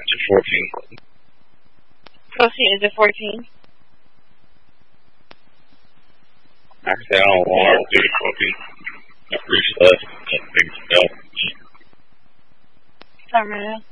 14. Proceed, is it 14? Actually, I don't want to do 14. Not reach left. That big spell. Sorry.